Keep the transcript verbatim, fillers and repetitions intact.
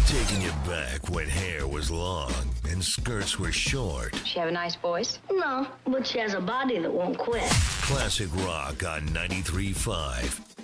Taking you back when hair was long and skirts were short. She have a nice voice? No, but she has a body that won't quit. Classic rock on ninety-three point five.